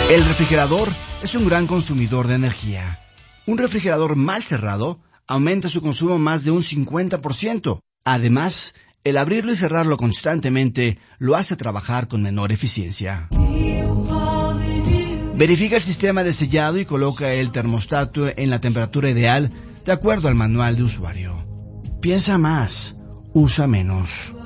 El refrigerador es un gran consumidor de energía. Un refrigerador mal cerrado aumenta su consumo más de un 50%. Además, el abrirlo y cerrarlo constantemente lo hace trabajar con menor eficiencia. Verifica el sistema de sellado y coloca el termostato en la temperatura ideal de acuerdo al manual de usuario. Piensa más, usa menos.